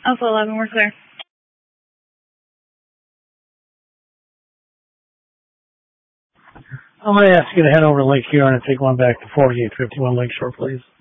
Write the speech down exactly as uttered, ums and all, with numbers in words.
Alpha eleven, we're clear. I'm going to ask you to head over to Lake Huron and take one back to forty-eight fifty-one Lakeshore, please.